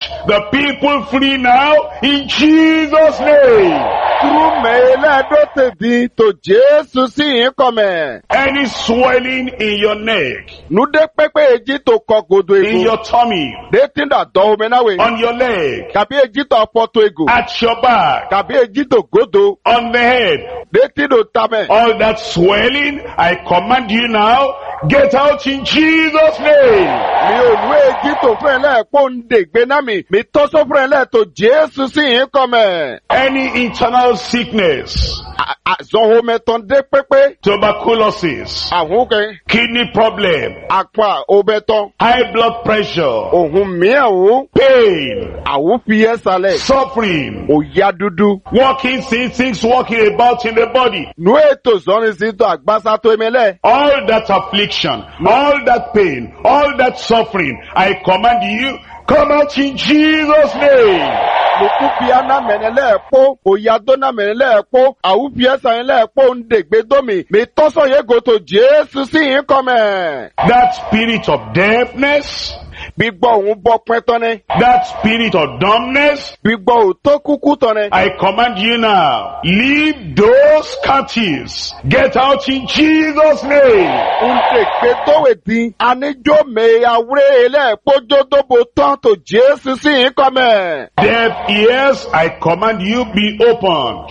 The people flee now in Jesus' name. Through me let do te to Jesus si come. Any swelling in your neck, Nu de pepe eji to kogodo in ego. your tummy, De tinda do me na we. on your leg, Kabi eji to poto ego. at your back, Kabi eji to godo. on the head, De tindo tame. all that swelling, I command you now, get out in Jesus' name. Mi ò lu eji to fún ẹlẹ́ pò ń dègbé náà mi. Mi tó sọ fún ẹlẹ́ tó Jésù sí yín kọ́ mẹ́. Any internal sickness, Àzọ̀hó mẹ́tàn dé pépé. tuberculosis, Àhún kẹ́. kidney problem, Àpá òbẹ̀tàn. high blood pressure, Òhun mìíràn ó. pain, Àwún fi ẹ́ sálẹ̀. suffering, Òyà dúdú. walking things walking about in the body, Nu ètò sọ́ni sí tó àgbásá tó emele. all that affliction, all that pain, all that suffering, I command you, come out in Jesus' name. Lùkú fi aná mẹ́nẹ́lẹ́ ẹ̀pó. Òyà dóná mẹ́nẹ́lẹ́ ẹ̀pó. Àwún fi ẹ́ sálẹ̀ ẹ̀pó ń dègbé dómi. Mi tọ́sọ̀ yé gòtò Jésù sí yín kọ́ mẹ́. That spirit of deafness, Gbígbọ́ òun bọ́ pẹ́ tán ni. that spirit of dumbness, Gbígbọ́ òtó kúkú tán ni. I command you now, leave those captives. Get out in Jesus' name. Ndègbé dówè dín. Aníjó mẹ́ àwúrẹ́ ilẹ̀ pójódóbo tán tó Jésù sí yín kọ́ mẹ́. Deaf ears, I command you, be opened.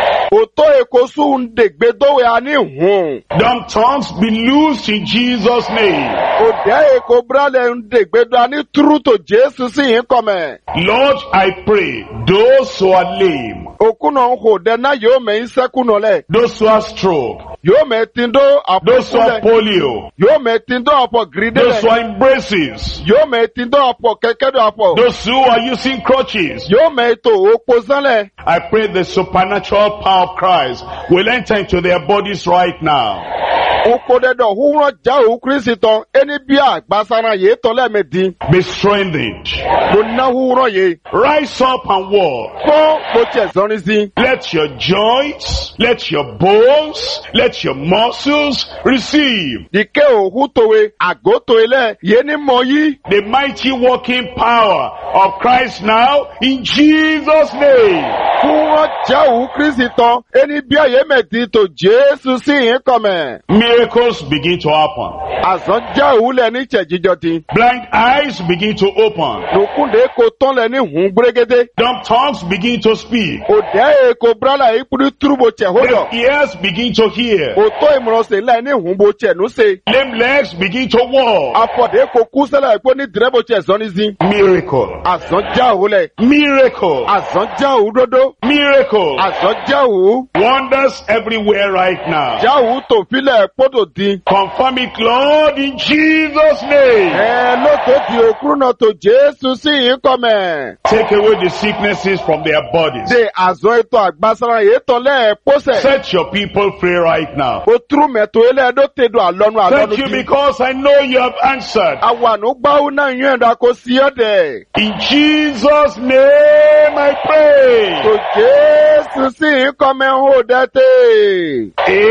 Òtó èkó sùn ndègbé dówè aní hùn. Dumb tongues, be loosed in Jesus' name. Òdẹ́ èkó brálẹ̀ ndègbé dó aní túrú tó Jésù sí yín kọ́ mẹ́. Lord, I pray, those who are lame, Òkúnà ń hò dẹ́ náà yóò mẹ́ ìsẹ́kúnà lẹ̀. those who are stroke, Yóò mẹ́ tìǹdó àpò those who are kúlẹ̀. polio, Yóò mẹ́ tìǹdó àpò gírídé those who lẹ̀. are in braces, Yóò mẹ́ tìǹdó àpò kẹ̀kẹ́ dó àpò. those who are using crutches. Yóò mẹ́ ètò òpó sánlẹ̀. I pray the supernatural power of Christ will enter into their bodies right now. Òpó dẹ́dọ̀ húwúrọ̀ já òun Kristi tán. Ẹni bí àgbàsára yìí tán lẹ́ẹ̀mẹ́dín. Be strengthened. Mo ná húwúrọ̀ yìí. Rise up and walk. Fún mo tiẹ̀ sọ́ni sí. Let your joints, let your bones, let your muscles receive Dìkẹ́ òhú tòwe àgó tòwe lẹ̀. Yé ní mọ yí. the mighty working power of Christ now in Jesus' name. Húwúrọ̀ já òun Kristi tán. Ẹni bí àyèmẹ̀dín tó Jésù sí yín kọ̀ mẹ́. Miracles begin to happen. Àzán já òun lẹ̀ ní ìṣẹ̀jíjọ ti. Blind eyes begin to open. Lùkúndé kò tán lẹ̀ ní hùn gbérégédé. Dumb tongues begin to speak. Òdẹ́ èkó brálà ìpúdú túrúbò tẹ̀ hódọ̀. Deaf ears begin to hear. Òtó ìmúrọ̀sẹ̀ lẹ̀ ní hùn bò tẹ̀ nù se. Lame legs begin to walk. Afọ̀dé kò kú sẹ́lẹ̀ ìpó ní dìrẹ́bò tẹ̀ sọ́ni sí. Miracle. Àzán já òun lẹ̀. Miracle. Àzán já òun dódó. Miracle. Àzán já òun. Wonders everywhere right now. Já òun tó filẹ̀ pódò dín. Confirm it, Lord, in Jesus' name. Lókè di òkúrú náà tó Jésù sí yín kọ́ mẹ́. Take away the sicknesses from their bodies. Ṣé àzán ètò àgbàsára yìí tán lẹ́ẹ̀ pósẹ̀? Set your people free right now. O túrú mẹ́tò ilé ẹ̀dọ́ tẹ̀dọ̀ àlọ́nu àlọ́nu Thank you because I know you have answered. Àwànú gbáwó náà yín ẹ̀dá kò sí ọ̀dẹ̀. In Jesus' name I pray. Tó Jésù sí yín kọ́ mẹ́ ń hò dẹ́tẹ̀.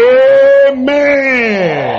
Amen.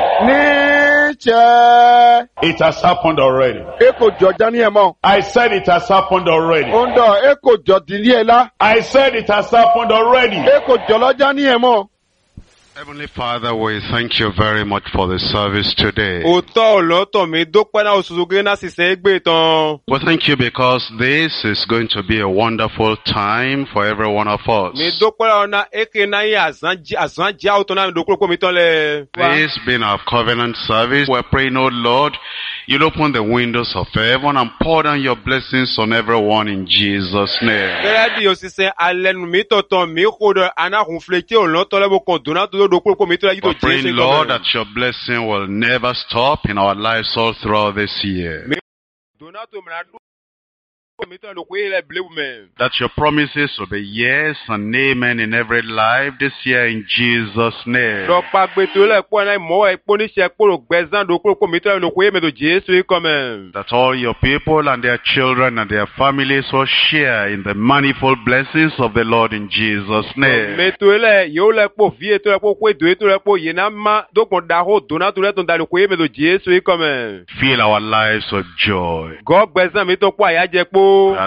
Níṣẹ́. It has happened already. Eko jọjá ní ẹ̀mọ́. I said it has happened already. Ó ń dọ̀ eko jọ̀dìlí ẹ̀ lá. I said it has happened already. Eko jọlọ́já ní ẹ̀mọ́. Heavenly Father, we thank you very much for the service today. Òótọ́ ọ̀lọ́tọ̀ mi dúpẹ́ náà oṣù gé náà sì sẹ́ gbé tán. We thank you because this is going to be a wonderful time for every one of us. Mi dúpẹ́ náà ọ̀nà èké náà yẹ àzán jẹ́ àwòtọ́ náà mi dúpẹ́ pé mi tán lẹ̀. This being our covenant service, we're praying, oh Lord, you'll open the windows of heaven and pour down your blessings on everyone in Jesus' name. Gẹ́gẹ́ bí òṣìṣẹ́ alẹ́nu mi tọ̀tọ̀ mi kò dọ̀ anáhùn filẹ̀kẹ́ ọ̀lọ́tọ̀ lẹ́bù kan dùnà tó dọ̀ pé mi tán yìí tó We're jẹ́ praying, ṣe Lord, that your blessing will never stop in our lives all throughout this year. Dùnà tó mìíràn dùn mi tán ló pé ilẹ̀ bìlẹ̀ mẹ́. That your promises will be yes and amen in every life this year in Jesus' name. Dọ̀pá gbẹ̀tọ̀ lẹ̀ pọ̀ náà mọ́ ẹ̀ pọ̀ níṣẹ́ kúrò gbẹ̀zán dọ̀ pé mi tán ló pé mi tó jẹ́ ṣe kọ́ mẹ́. That all your people and their children and their families will share in the manifold blessings of the Lord in Jesus' name. Mẹ́tọ̀ lẹ̀ yóò lẹ̀ pọ̀ fíye tó lẹ̀ pọ̀ pé dòye tó lẹ̀ pọ̀ yẹn náà má dọ́gbọ̀n dàhó dùnà tó lẹ̀ tó ń dalẹ̀ pé mi tó jẹ́ ṣe kọ́ mẹ́. Fill our lives with joy. Gọ́ gbẹ̀zán mi tó pọ̀ àyájẹ́ pọ̀.